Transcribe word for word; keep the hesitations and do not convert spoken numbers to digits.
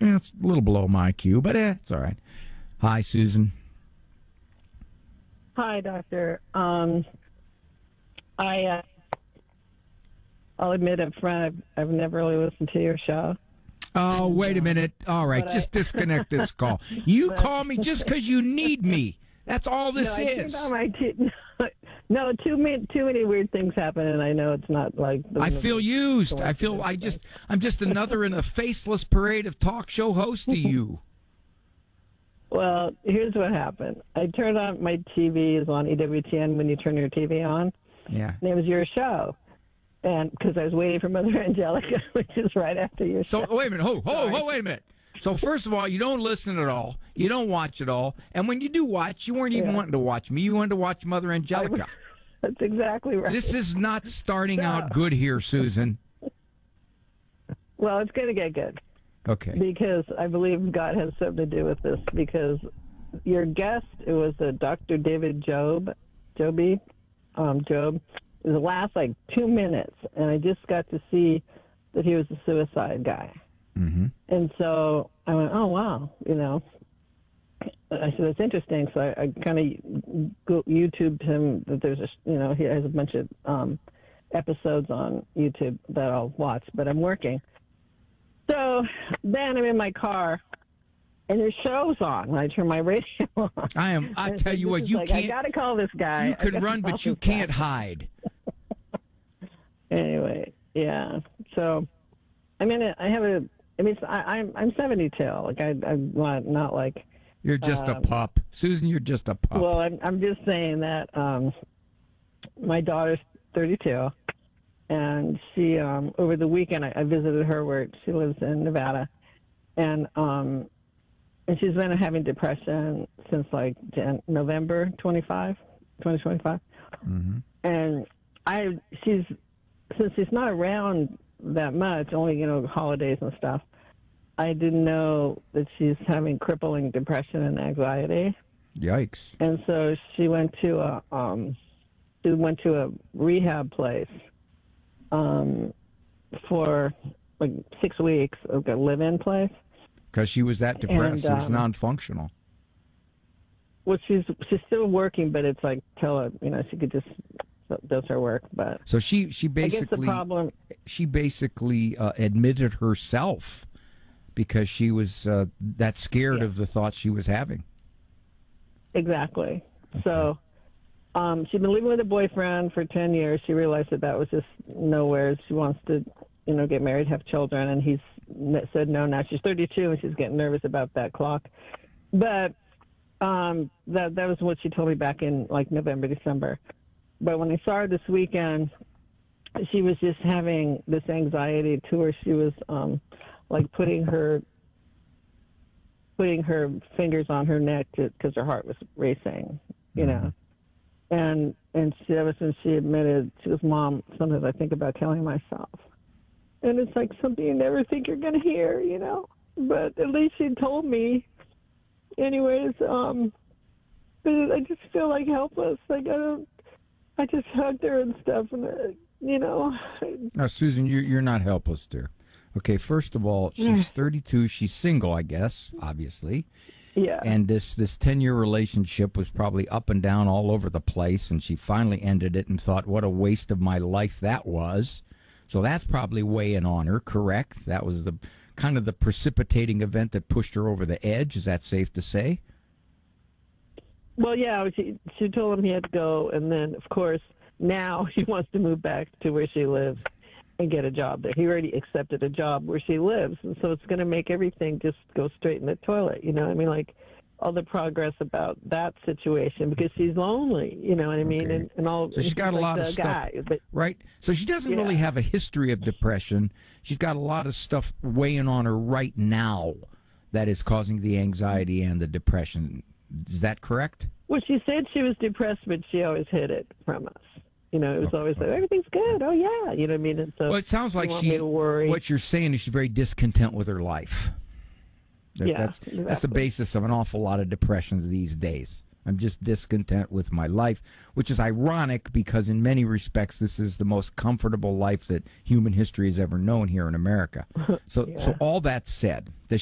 Yeah, it's a little below my I Q, but eh, it's all right. Hi, Susan. Hi, Doctor. Um, I, uh, I'll admit up front, I've, I've never really listened to your show. Oh, and, wait a um, minute. All right, just I, disconnect this call. You but, call me just because you need me. That's all this no, is. I turned on my t- no, too many, too many weird things happen, and I know it's not like. The, I feel the, used. I feel I just I'm just another in a faceless parade of talk show hosts to you. Well, here's what happened. I turned on my T V is on E W T N when you turn your T V on. Yeah. And it was your show. And because I was waiting for Mother Angelica, which is right after your so, show. So, wait a minute. Ho, ho, ho, wait a minute. So, first of all, you don't listen at all. You don't watch at all. And when you do watch, you weren't even yeah. wanting to watch me. You wanted to watch Mother Angelica. I, that's exactly right. This is not starting no. out good here, Susan. Well, it's going to get good. Okay. Because I believe God has something to do with this. Because your guest, it was a Doctor David Job, Joby, um, Job. It was the last like two minutes, and I just got to see that he was a suicide guy. Mm-hmm. And so I went, oh wow, you know. I said that's interesting. So I, I kind of YouTubed him that there's a, you know, he has a bunch of um, episodes on YouTube that I'll watch, but I'm working. So then I'm in my car, and your show's on when I turn my radio on. I am. I tell you what, you like, can't. I got to call this guy. You can run, but you can't guy. hide. Anyway, yeah. So, I mean, I have a. I mean, I, I'm I'm seventy-two. Like I, I'm not, not like. You're just um, a pup, Susan. You're just a pup. Well, I'm I'm just saying that um, my daughter's thirty-two. And she, um, over the weekend, I, I visited her where she lives in Nevada, and um, and she's been having depression since like Jan- November twenty-fifth, twenty twenty-five. Mm-hmm. And I, she's since she's not around that much, only you know holidays and stuff. I didn't know that she's having crippling depression and anxiety. Yikes! And so she went to a um, she went to a rehab place. Um, for like six weeks, like a live-in place. Because she was that depressed, and, she was um, non-functional. Well, she's she's still working, but it's like tell her, you know, she could just does her work. But so she she basically I guess the problem, she basically uh, admitted herself because she was uh, that scared yeah. of the thoughts she was having. Exactly. Okay. So. Um, she'd been living with a boyfriend for ten years. She realized that that was just nowhere. She wants to, you know, get married, have children, and he's said no. Now she's thirty-two, and she's getting nervous about that clock. But um, that that was what she told me back in, like, November, December. But when I saw her this weekend, she was just having this anxiety to where she was, um, like, putting her putting her fingers on her neck because her heart was racing, you know. Mm-hmm. And and she, ever since she admitted, she goes, Mom, sometimes I think about killing myself. And it's like something you never think you're going to hear, you know. But at least she told me. Anyways, um, but I just feel like helpless. Like I don't, I just hugged her and stuff, and uh, you know. Now, Susan, you're you're not helpless, dear. Okay, first of all, she's thirty-two. She's single, I guess, obviously. Yeah. And this this ten-year relationship was probably up and down all over the place, and she finally ended it and thought, what a waste of my life that was. So that's probably weighing on her, correct? That was the kind of the precipitating event that pushed her over the edge. Is that safe to say? Well, yeah, she, she told him he had to go, and then, of course, now she wants to move back to where she lives and get a job there. He already accepted a job where she lives, and so it's going to make everything just go straight in the toilet, you know? I mean, like, all the progress about that situation, because she's lonely, you know what I mean? Okay. And, and all. So she's got a like lot of stuff, guy, but, right? So she doesn't yeah. really have a history of depression. She's got a lot of stuff weighing on her right now that is causing the anxiety and the depression. Is that correct? Well, she said she was depressed, but she always hid it from us. You know, it was okay. always like, everything's good. Oh, yeah. You know what I mean? And so well, it sounds like she, she, what you're saying is she's very discontent with her life. That, yeah, that's, exactly. that's the basis of an awful lot of depressions these days. I'm just discontent with my life, which is ironic because in many respects this is the most comfortable life that human history has ever known here in America. So, yeah. so all that said, does